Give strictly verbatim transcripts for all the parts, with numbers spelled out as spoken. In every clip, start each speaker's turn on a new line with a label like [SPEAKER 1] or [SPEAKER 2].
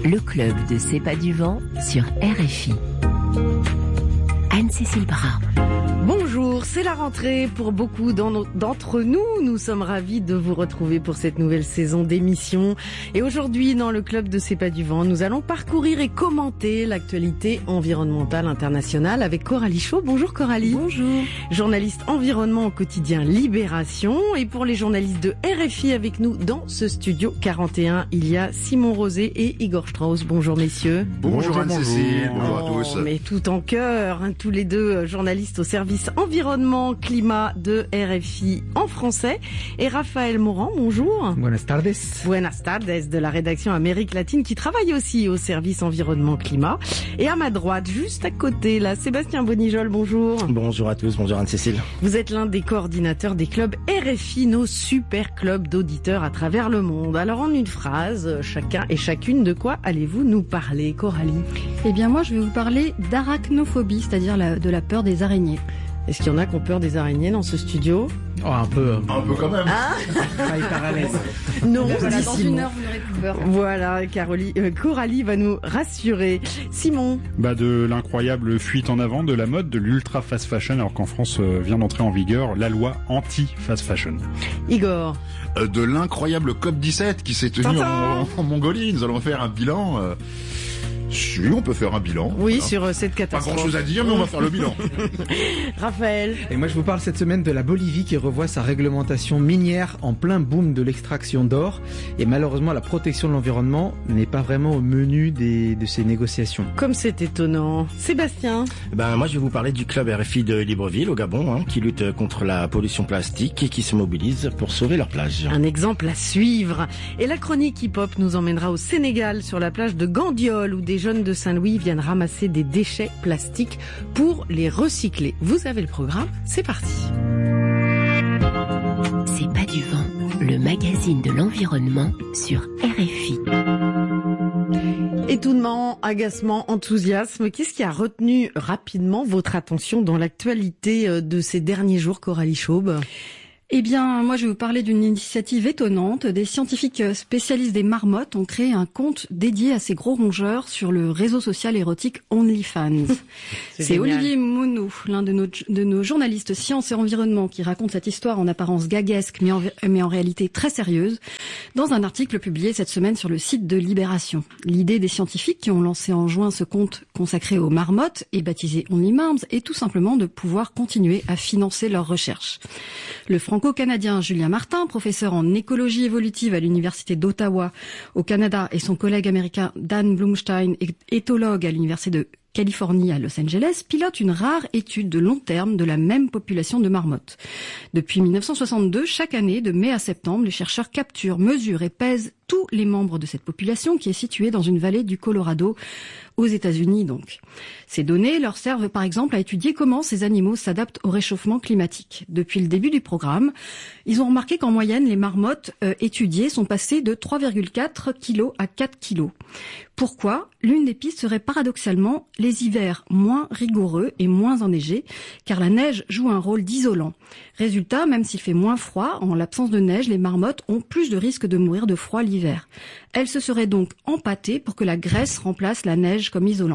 [SPEAKER 1] Le club de C'est pas du vent sur R F I. Anne-Cécile Brun.
[SPEAKER 2] Bonjour, c'est la rentrée pour beaucoup d'entre nous. Nous sommes ravis de vous retrouver pour cette nouvelle saison d'émission. Et aujourd'hui, dans le club de C'est pas du vent, nous allons parcourir et commenter l'actualité environnementale internationale avec Coralie Chaud. Bonjour Coralie.
[SPEAKER 3] Bonjour.
[SPEAKER 2] Journaliste environnement au quotidien Libération. Et pour les journalistes de R F I avec nous dans ce studio quarante et un, il y a Simon Rosé et Igor Strauss. Bonjour messieurs.
[SPEAKER 4] Bonjour Anne-Cécile, bonjour à tous.
[SPEAKER 2] Oh, mais tout en cœur, hein, tous les deux journalistes au service environnement climat de R F I en français. Et Raphaël Morand, bonjour.
[SPEAKER 5] Buenas tardes.
[SPEAKER 2] Buenas tardes de la rédaction Amérique latine qui travaille aussi au service environnement climat. Et à ma droite, juste à côté, là, Sébastien Bonijol, bonjour.
[SPEAKER 6] Bonjour à tous, bonjour Anne-Cécile.
[SPEAKER 2] Vous êtes l'un des coordinateurs des clubs R F I, nos super clubs d'auditeurs à travers le monde. Alors en une phrase, chacun et chacune, de quoi allez-vous nous parler, Coralie?
[SPEAKER 3] Eh bien moi je vais vous parler d'arachnophobie, c'est-à-dire la, de la peur des araignées.
[SPEAKER 2] Est-ce qu'il y en a qui ont peur des araignées dans ce studio?
[SPEAKER 5] Oh, un peu.
[SPEAKER 4] Un peu quand même.
[SPEAKER 2] Ah
[SPEAKER 5] Pas hyper à l'aise.
[SPEAKER 2] Non,
[SPEAKER 3] voilà,
[SPEAKER 2] dit
[SPEAKER 3] dans
[SPEAKER 2] Simon.
[SPEAKER 3] une heure vous n'aurez plus peur.
[SPEAKER 2] Voilà, Caroline, euh, Coralie va nous rassurer. Simon.
[SPEAKER 7] Bah de l'incroyable fuite en avant de la mode, de l'ultra fast fashion, alors qu'en France euh, vient d'entrer en vigueur la loi anti-fast fashion.
[SPEAKER 2] Igor.
[SPEAKER 4] Euh, de l'incroyable COP dix-sept qui s'est tenu en, en Mongolie. Nous allons faire un bilan. Euh... Si, on peut faire un bilan.
[SPEAKER 2] Oui,
[SPEAKER 4] voilà.
[SPEAKER 2] Sur euh, cette
[SPEAKER 4] Pas
[SPEAKER 2] catastrophe.
[SPEAKER 4] grand chose à dire, mais on va faire le bilan.
[SPEAKER 2] Raphaël.
[SPEAKER 5] Et moi je vous parle cette semaine de la Bolivie qui revoit sa réglementation minière en plein boom de l'extraction d'or. Et malheureusement la protection de l'environnement n'est pas vraiment au menu des, de ces négociations.
[SPEAKER 2] Comme c'est étonnant. Sébastien.
[SPEAKER 6] Ben, moi je vais vous parler du club R F I de Libreville au Gabon, hein, qui lutte contre la pollution plastique et qui se mobilise pour sauver leur plage.
[SPEAKER 2] Un exemple à suivre. Et la chronique hip-hop nous emmènera au Sénégal, sur la plage de Gandiol, où des jeunes de Saint-Louis viennent ramasser des déchets plastiques pour les recycler. Vous avez le programme, c'est parti.
[SPEAKER 1] C'est pas du vent, le magazine de l'environnement sur R F I.
[SPEAKER 2] Étonnement, agacement, enthousiasme, qu'est-ce qui a retenu rapidement votre attention dans l'actualité de ces derniers jours, Coralie Chaube ?
[SPEAKER 3] Eh bien, moi, je vais vous parler d'une initiative étonnante. Des scientifiques spécialistes des marmottes ont créé un compte dédié à ces gros rongeurs sur le réseau social érotique OnlyFans. C'est, C'est Olivier Monod, l'un de nos, de nos journalistes sciences et environnement, qui raconte cette histoire en apparence gaguesque, mais en, mais en réalité très sérieuse, dans un article publié cette semaine sur le site de Libération. L'idée des scientifiques qui ont lancé en juin ce compte consacré aux marmottes et baptisé OnlyMarms est tout simplement de pouvoir continuer à financer leurs recherches. Le franco-canadien Julien Martin, professeur en écologie évolutive à l'université d'Ottawa au Canada, et son collègue américain Dan Blumstein, éthologue à l'université de Californie à Los Angeles, pilote une rare étude de long terme de la même population de marmottes. Depuis mille neuf cent soixante-deux, chaque année, de mai à septembre, les chercheurs capturent, mesurent et pèsent tous les membres de cette population qui est située dans une vallée du Colorado, aux États-Unis donc. Ces données leur servent par exemple à étudier comment ces animaux s'adaptent au réchauffement climatique. Depuis le début du programme, ils ont remarqué qu'en moyenne, les marmottes euh, étudiées sont passées de trois virgule quatre kilos à quatre kilos. Pourquoi ? L'une des pistes serait paradoxalement les hivers moins rigoureux et moins enneigés, car la neige joue un rôle d'isolant. Résultat, même s'il fait moins froid, en l'absence de neige, les marmottes ont plus de risques de mourir de froid l'hiver. Elles se seraient donc empâtées pour que la graisse remplace la neige comme isolant.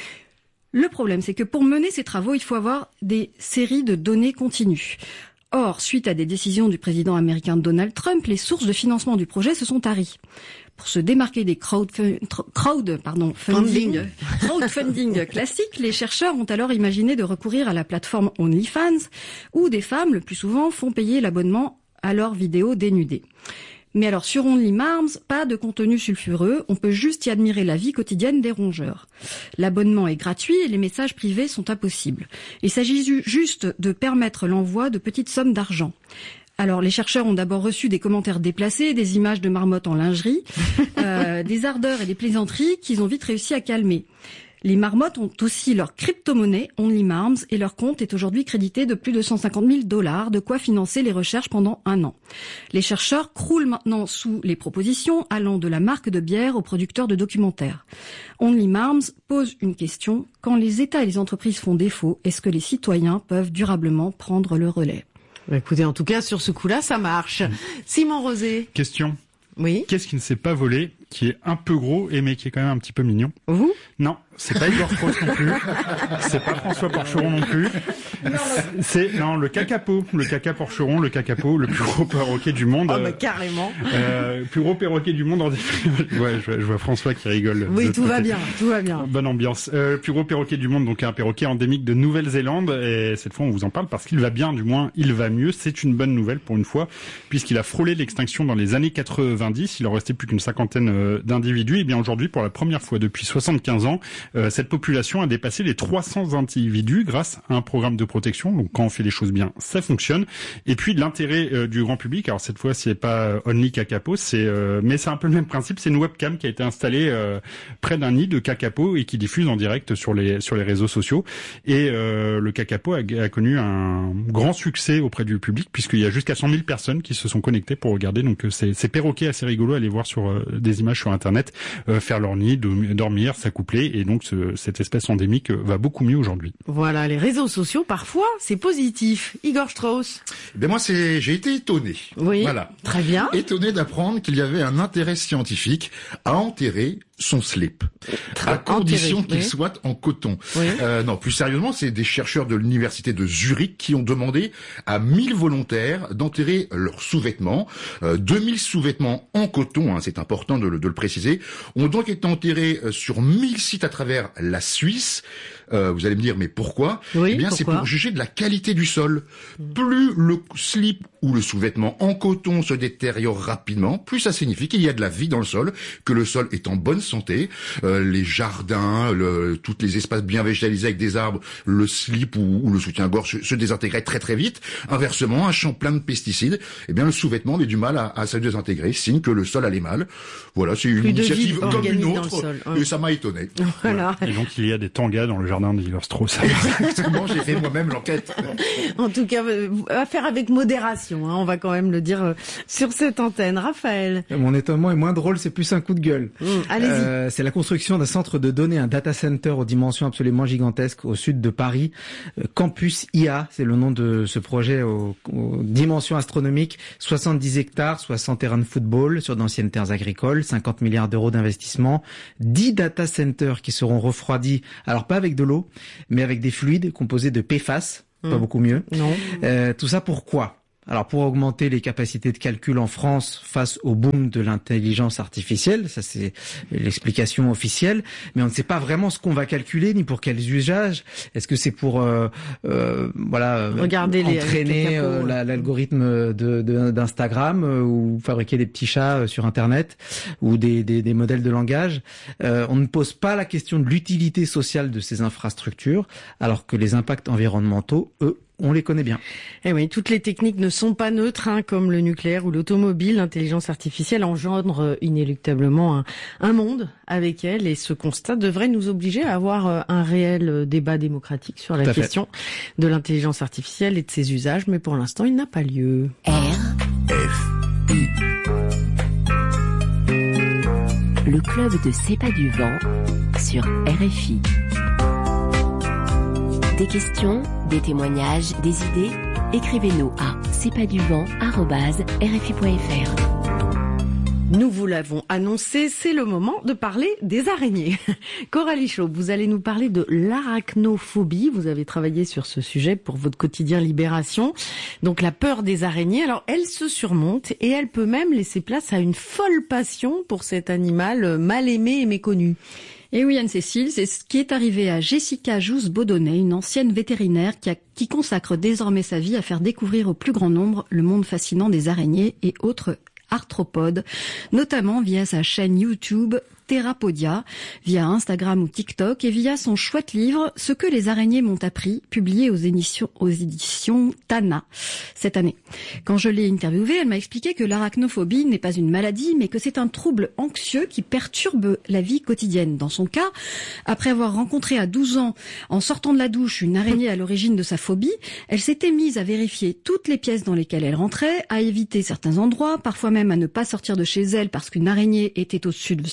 [SPEAKER 3] Le problème, c'est que pour mener ces travaux, il faut avoir des séries de données continues. Or, suite à des décisions du président américain Donald Trump, les sources de financement du projet se sont taries. Pour se démarquer des crowd, crowd pardon, funding, crowdfunding classiques, les chercheurs ont alors imaginé de recourir à la plateforme OnlyFans, où des femmes, le plus souvent, font payer l'abonnement à leurs vidéos dénudées. Mais alors, sur OnlyMarms, pas de contenu sulfureux, on peut juste y admirer la vie quotidienne des rongeurs. L'abonnement est gratuit et les messages privés sont impossibles. Il s'agit juste de permettre l'envoi de petites sommes d'argent. Alors, les chercheurs ont d'abord reçu des commentaires déplacés, des images de marmottes en lingerie, euh, des ardeurs et des plaisanteries qu'ils ont vite réussi à calmer. Les marmottes ont aussi leur crypto-monnaie OnlyMarms et leur compte est aujourd'hui crédité de plus de cent cinquante mille dollars, de quoi financer les recherches pendant un an. Les chercheurs croulent maintenant sous les propositions allant de la marque de bière aux producteurs de documentaires. OnlyMarms pose une question. Quand les États et les entreprises font défaut, est-ce que les citoyens peuvent durablement prendre le relais ?
[SPEAKER 2] Écoutez, en tout cas, sur ce coup-là, ça marche. Simon Rosé.
[SPEAKER 7] Question.
[SPEAKER 2] Oui.
[SPEAKER 7] Qu'est-ce qui ne s'est pas volé qui est un peu gros et mais qui est quand même un petit peu mignon.
[SPEAKER 2] Vous?
[SPEAKER 7] Non, c'est pas Igor Strauss non plus. C'est pas François Porcheron non plus. C'est non le kakapo, le caca Porcheron, le kakapo, le plus gros perroquet du monde.
[SPEAKER 2] Oh bah carrément.
[SPEAKER 7] Euh, plus gros perroquet du monde. En... ouais, je, je vois François qui rigole.
[SPEAKER 2] Oui, tout va bien, tout va bien.
[SPEAKER 7] Bonne ambiance. Euh, plus gros perroquet du monde, donc un perroquet endémique de Nouvelle-Zélande. Et cette fois, on vous en parle parce qu'il va bien, du moins, il va mieux. C'est une bonne nouvelle pour une fois, puisqu'il a frôlé l'extinction dans les années quatre-vingt-dix. Il en restait plus qu'une cinquantaine euh, d'individus. Et bien aujourd'hui, pour la première fois depuis soixante-quinze ans, euh, cette population a dépassé les trois cents individus grâce à un programme de protection. Donc quand on fait les choses bien, ça fonctionne. Et puis l'intérêt euh, du grand public, alors cette fois, c'est pas Only Kakapo, c'est euh, mais c'est un peu le même principe. C'est une webcam qui a été installée euh, près d'un nid de kakapo et qui diffuse en direct sur les sur les réseaux sociaux. Et euh, le kakapo a, a connu un grand succès auprès du public puisqu'il y a jusqu'à cent mille personnes qui se sont connectées pour regarder. Donc c'est c'est perroquets assez rigolo à aller voir sur euh, des images sur internet, euh, faire leur nid, de, dormir, s'accoupler, et donc ce, cette espèce endémique va beaucoup mieux aujourd'hui.
[SPEAKER 2] Voilà, les réseaux sociaux parfois c'est positif. Igor Strauss.
[SPEAKER 4] Ben moi c'est j'ai été étonné.
[SPEAKER 2] Oui.
[SPEAKER 4] Voilà.
[SPEAKER 2] Très bien.
[SPEAKER 4] Étonné d'apprendre qu'il y avait un intérêt scientifique à enterrer son slip,
[SPEAKER 2] Très
[SPEAKER 4] à condition
[SPEAKER 2] enterré,
[SPEAKER 4] qu'il
[SPEAKER 2] oui.
[SPEAKER 4] soit en coton.
[SPEAKER 2] Oui.
[SPEAKER 4] Euh, non, plus sérieusement, c'est des chercheurs de l'université de Zurich qui ont demandé à mille volontaires d'enterrer leurs sous-vêtements. Euh, deux mille sous-vêtements en coton, hein, c'est important de le, de le préciser, ont donc été enterrés sur mille sites à travers la Suisse. Euh, vous allez me dire, mais pourquoi?
[SPEAKER 2] Oui,
[SPEAKER 4] Eh bien, c'est
[SPEAKER 2] pourquoi
[SPEAKER 4] pour juger de la qualité du sol. Plus le slip ou le sous-vêtement en coton se détériore rapidement, plus ça signifie qu'il y a de la vie dans le sol, que le sol est en bonne santé. Euh, les jardins, le, toutes les espaces bien végétalisés avec des arbres, le slip ou, ou le soutien-gorge se, se désintégraient très très vite. Inversement, un champ plein de pesticides, eh bien le sous-vêtement avait du mal à, à se désintégrer, signe que le sol allait mal. Voilà, c'est une
[SPEAKER 2] Plus de
[SPEAKER 4] initiative
[SPEAKER 2] vie
[SPEAKER 4] comme une
[SPEAKER 2] organique dans le
[SPEAKER 4] autre,
[SPEAKER 2] sol, hein.
[SPEAKER 4] et ça m'a étonné.
[SPEAKER 2] Voilà.
[SPEAKER 7] Et donc il y a des tangas dans le jardin d'Igor Strauss.
[SPEAKER 4] Exactement, j'ai fait moi-même l'enquête.
[SPEAKER 2] En tout cas, à faire avec modération, hein, on va quand même le dire euh, sur cette antenne. Raphaël.
[SPEAKER 5] Mon étonnement est moins drôle, c'est plus un coup de gueule.
[SPEAKER 2] Mmh, allez-y.
[SPEAKER 5] Euh, c'est la construction d'un centre de données, un data center aux dimensions absolument gigantesques au sud de Paris. Euh, Campus I A, c'est le nom de ce projet aux, aux dimensions astronomiques. soixante-dix hectares, soixante terrains de football sur d'anciennes terres agricoles, cinquante milliards d'euros d'investissement, dix data centers qui seront refroidis, alors pas avec de l'eau, mais avec des fluides composés de P F A S, mmh. pas beaucoup mieux.
[SPEAKER 2] Non.
[SPEAKER 5] Euh, tout ça pourquoi ? Alors pour augmenter les capacités de calcul en France face au boom de l'intelligence artificielle, ça c'est l'explication officielle, mais on ne sait pas vraiment ce qu'on va calculer ni pour quels usages. Est-ce que c'est pour euh, euh, voilà
[SPEAKER 2] Regarder
[SPEAKER 5] entraîner
[SPEAKER 2] les, les
[SPEAKER 5] euh, la, l'algorithme de, de, d'Instagram euh, ou fabriquer des petits chats sur Internet ou des, des, des modèles de langage. Euh, on ne pose pas la question de l'utilité sociale de ces infrastructures, alors que les impacts environnementaux, eux, on les connaît bien.
[SPEAKER 2] Eh oui, toutes les techniques ne sont pas neutres, hein, comme le nucléaire ou l'automobile. L'intelligence artificielle engendre inéluctablement un, un monde avec elle, et ce constat devrait nous obliger à avoir un réel débat démocratique sur la
[SPEAKER 5] Tout à
[SPEAKER 2] question fait. de l'intelligence artificielle et de ses usages, mais pour l'instant, il n'a pas lieu.
[SPEAKER 1] R
[SPEAKER 4] F I
[SPEAKER 1] Le club de C'est pas du vent sur R F I. Des questions, des témoignages, des idées, écrivez-nous à c'est pas du vent arobase r f i point f r.
[SPEAKER 2] Nous vous l'avons annoncé, c'est le moment de parler des araignées. Coralie Chaube, vous allez nous parler de l'arachnophobie. Vous avez travaillé sur ce sujet pour votre quotidien Libération. Donc la peur des araignées, alors elle se surmonte et elle peut même laisser place à une folle passion pour cet animal mal aimé et méconnu.
[SPEAKER 3] Et oui, Anne-Cécile, c'est ce qui est arrivé à Jessica Jousse-Baudonnet, une ancienne vétérinaire qui, a, qui consacre désormais sa vie à faire découvrir au plus grand nombre le monde fascinant des araignées et autres arthropodes, notamment via sa chaîne YouTube Therapodia, via Instagram ou TikTok et via son chouette livre « Ce que les araignées m'ont appris », publié aux éditions, aux éditions Tana cette année. Quand je l'ai interviewée, elle m'a expliqué que l'arachnophobie n'est pas une maladie, mais que c'est un trouble anxieux qui perturbe la vie quotidienne. Dans son cas, après avoir rencontré à douze ans, en sortant de la douche, une araignée à l'origine de sa phobie, elle s'était mise à vérifier toutes les pièces dans lesquelles elle rentrait, à éviter certains endroits, parfois même à ne pas sortir de chez elle parce qu'une araignée était au-dessus de sa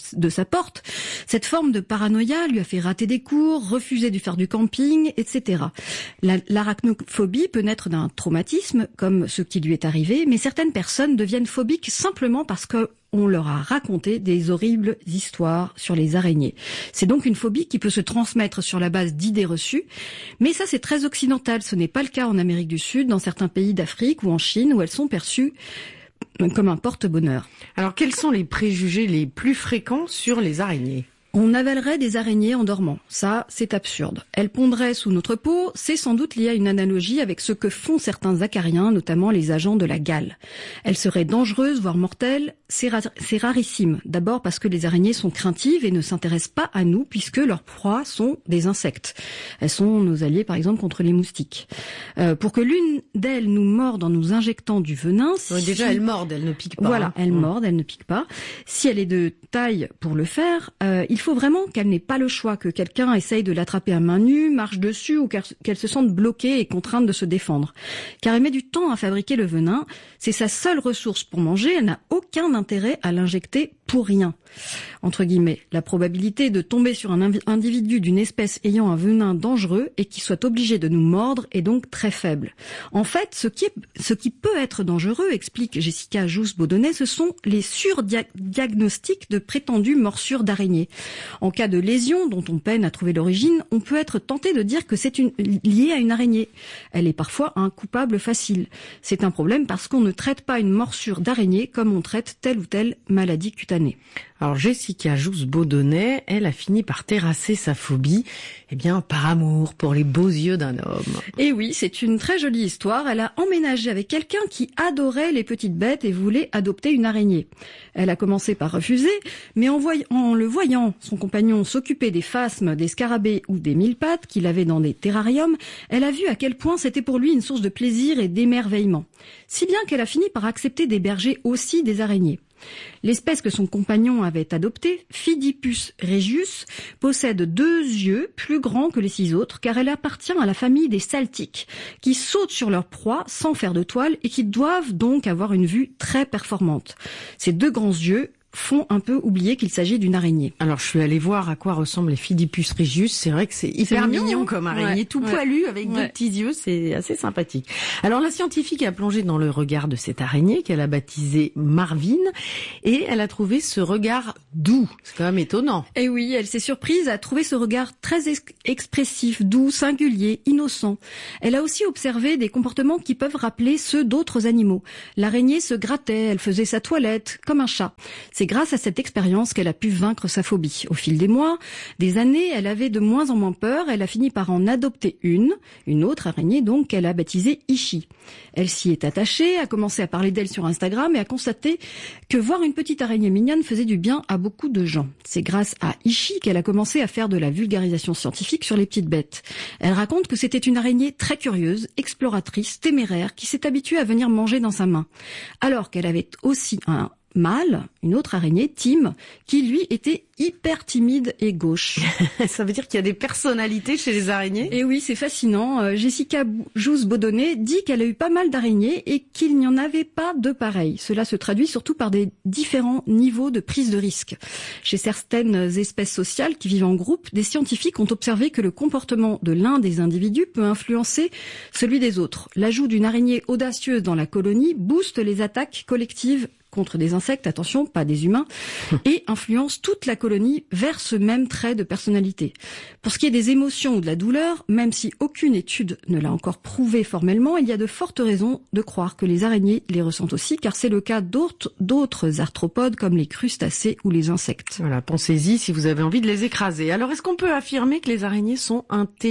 [SPEAKER 3] sa porte. Cette forme de paranoïa lui a fait rater des cours, refuser de faire du camping, et cetera. La, l'arachnophobie peut naître d'un traumatisme, comme ce qui lui est arrivé, mais certaines personnes deviennent phobiques simplement parce que on leur a raconté des horribles histoires sur les araignées. C'est donc une phobie qui peut se transmettre sur la base d'idées reçues, mais ça c'est très occidental, ce n'est pas le cas en Amérique du Sud, dans certains pays d'Afrique ou en Chine où elles sont perçues comme un porte-bonheur.
[SPEAKER 2] Alors quels sont les préjugés les plus fréquents sur les araignées ?
[SPEAKER 3] On avalerait des araignées en dormant. Ça, c'est absurde. Elles pondraient sous notre peau, c'est sans doute lié à une analogie avec ce que font certains acariens, notamment les agents de la gale. Elles seraient dangereuses, voire mortelles. C'est, ra- c'est rarissime. D'abord parce que les araignées sont craintives et ne s'intéressent pas à nous puisque leurs proies sont des insectes. Elles sont nos alliés, par exemple, contre les moustiques. Euh, pour que l'une d'elles nous morde en nous injectant du venin...
[SPEAKER 2] Oui,
[SPEAKER 3] si...
[SPEAKER 2] déjà, elles mordent, elles ne piquent pas.
[SPEAKER 3] Voilà,
[SPEAKER 2] hein.
[SPEAKER 3] elles
[SPEAKER 2] mmh.
[SPEAKER 3] mordent, elles ne piquent pas. Si elle est de taille pour le faire, euh, il faut vraiment qu'elle n'ait pas le choix, que quelqu'un essaye de l'attraper à main nue, marche dessus ou qu'elle se sente bloquée et contrainte de se défendre. Car elle met du temps à fabriquer le venin, c'est sa seule ressource pour manger, elle n'a aucun intérêt à l'injecter pour rien. Entre guillemets, la probabilité de tomber sur un individu d'une espèce ayant un venin dangereux et qui soit obligé de nous mordre est donc très faible. En fait, ce qui, est, ce qui peut être dangereux, explique Jessica Jousse-Baudonnet, ce sont les surdiagnostics de prétendues morsures d'araignées. En cas de lésion dont on peine à trouver l'origine, on peut être tenté de dire que c'est une, lié à une araignée. Elle est parfois un coupable facile. C'est un problème parce qu'on ne traite pas une morsure d'araignée comme on traite telle ou telle maladie cutanée.
[SPEAKER 2] Alors Jessica Jousse-Baudonnet, elle a fini par terrasser sa phobie, eh bien par amour pour les beaux yeux d'un homme.
[SPEAKER 3] Et oui, c'est une très jolie histoire. Elle a emménagé avec quelqu'un qui adorait les petites bêtes et voulait adopter une araignée. Elle a commencé par refuser, mais en, voy- en le voyant, son compagnon s'occuper des phasmes, des scarabées ou des mille-pattes qu'il avait dans des terrariums, elle a vu à quel point c'était pour lui une source de plaisir et d'émerveillement. Si bien qu'elle a fini par accepter d'héberger aussi des araignées. L'espèce que son compagnon avait adoptée, Pheidipus regius, possède deux yeux plus grands que les six autres car elle appartient à la famille des saltiques qui sautent sur leur proie sans faire de toile et qui doivent donc avoir une vue très performante. Ces deux grands yeux font un peu oublier qu'il s'agit d'une araignée.
[SPEAKER 2] Alors je suis allée voir à quoi ressemble les Pheidipus regius, c'est vrai que c'est hyper
[SPEAKER 3] c'est
[SPEAKER 2] mignon,
[SPEAKER 3] mignon
[SPEAKER 2] comme araignée,
[SPEAKER 3] ouais,
[SPEAKER 2] tout
[SPEAKER 3] ouais.
[SPEAKER 2] poilu avec
[SPEAKER 3] ouais.
[SPEAKER 2] deux petits yeux, c'est assez sympathique. Alors la scientifique a plongé dans le regard de cette araignée qu'elle a baptisée Marvin et elle a trouvé ce regard doux, c'est quand même étonnant.
[SPEAKER 3] Et oui, elle s'est surprise à trouver ce regard très ex- expressif, doux, singulier, innocent. Elle a aussi observé des comportements qui peuvent rappeler ceux d'autres animaux. L'araignée se grattait, elle faisait sa toilette, comme un chat. C'est grâce à cette expérience qu'elle a pu vaincre sa phobie. Au fil des mois, des années, elle avait de moins en moins peur. Elle a fini par en adopter une, une autre araignée donc qu'elle a baptisée Ishi. Elle s'y est attachée, a commencé à parler d'elle sur Instagram et a constaté que voir une petite araignée mignonne faisait du bien à beaucoup de gens. C'est grâce à Ishi qu'elle a commencé à faire de la vulgarisation scientifique sur les petites bêtes. Elle raconte que c'était une araignée très curieuse, exploratrice, téméraire, qui s'est habituée à venir manger dans sa main. Alors qu'elle avait aussi un mâle, une autre araignée, Tim, qui lui était hyper timide et gauche.
[SPEAKER 2] Ça veut dire qu'il y a des personnalités chez les araignées ?
[SPEAKER 3] Et oui, c'est fascinant. Euh, Jessica Jousse-Baudonnet dit qu'elle a eu pas mal d'araignées et qu'il n'y en avait pas de pareilles. Cela se traduit surtout par des différents niveaux de prise de risque. Chez certaines espèces sociales qui vivent en groupe, des scientifiques ont observé que le comportement de l'un des individus peut influencer celui des autres. L'ajout d'une araignée audacieuse dans la colonie booste les attaques collectives contre des insectes, attention, pas des humains, et influence toute la colonie vers ce même trait de personnalité. Pour ce qui est des émotions ou de la douleur, même si aucune étude ne l'a encore prouvé formellement, il y a de fortes raisons de croire que les araignées les ressentent aussi, car c'est le cas d'autres, d'autres arthropodes comme les crustacés ou les insectes.
[SPEAKER 2] Voilà, pensez-y si vous avez envie de les écraser. Alors, est-ce qu'on peut affirmer que les araignées sont intelligentes ?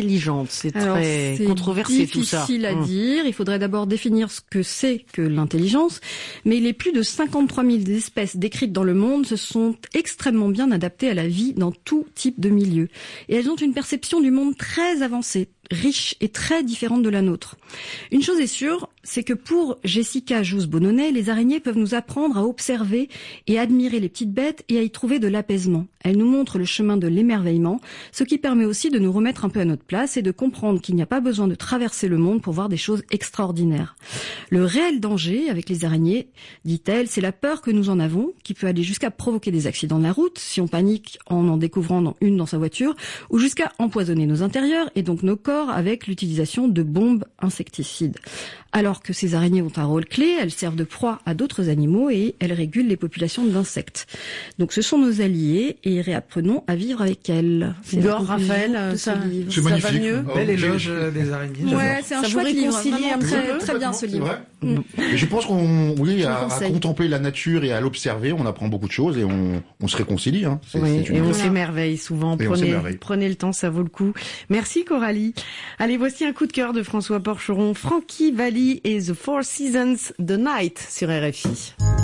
[SPEAKER 2] C'est
[SPEAKER 3] Alors,
[SPEAKER 2] très
[SPEAKER 3] c'est
[SPEAKER 2] controversé tout ça.
[SPEAKER 3] difficile à
[SPEAKER 2] Hum.
[SPEAKER 3] dire. Il faudrait d'abord définir ce que c'est que l'intelligence. Mais les plus de cinquante-trois mille espèces décrites dans le monde se sont extrêmement bien adaptées à la vie dans tout type de milieu. Et elles ont une perception du monde très avancée, riche et très différente de la nôtre. Une chose est sûre, c'est que pour Jessica Jousse-Bononnet, les araignées peuvent nous apprendre à observer et à admirer les petites bêtes et à y trouver de l'apaisement. Elles nous montrent le chemin de l'émerveillement, ce qui permet aussi de nous remettre un peu à notre place et de comprendre qu'il n'y a pas besoin de traverser le monde pour voir des choses extraordinaires. Le réel danger avec les araignées, dit-elle, c'est la peur que nous en avons, qui peut aller jusqu'à provoquer des accidents de la route, si on panique en en découvrant une dans sa voiture, ou jusqu'à empoisonner nos intérieurs et donc nos corps avec l'utilisation de bombes insecticides. Alors que ces araignées ont un rôle clé, elles servent de proie à d'autres animaux et elles régulent les populations d'insectes. Donc ce sont nos alliés et réapprenons à vivre avec elles.
[SPEAKER 2] C'est Gore, Raphaël, ça,
[SPEAKER 4] c'est
[SPEAKER 2] ça
[SPEAKER 4] magnifique.
[SPEAKER 2] va mieux.
[SPEAKER 4] Oh,
[SPEAKER 5] Bel éloge des araignées.
[SPEAKER 3] Ouais, c'est un
[SPEAKER 2] ça
[SPEAKER 3] chouette
[SPEAKER 2] vous
[SPEAKER 3] livre,
[SPEAKER 2] réconcilie
[SPEAKER 3] vraiment
[SPEAKER 2] un
[SPEAKER 3] très,
[SPEAKER 2] peu,
[SPEAKER 3] très bien ce livre.
[SPEAKER 4] Mm. Et je pense qu'on, oui, à, à
[SPEAKER 3] conseille.
[SPEAKER 4] contempler la nature et à l'observer, on apprend beaucoup de choses et on, on se réconcilie. Hein. C'est,
[SPEAKER 2] Oui,
[SPEAKER 4] c'est une...
[SPEAKER 2] et on
[SPEAKER 3] Voilà.
[SPEAKER 2] s'émerveille souvent.
[SPEAKER 4] Et on
[SPEAKER 2] Prenez,
[SPEAKER 4] s'émerveille.
[SPEAKER 2] prenez le temps, ça vaut le coup. Merci Coralie. Allez, voici un coup de cœur de François Porcheron, Frankie Valli et The Four Seasons, The Night sur R F I.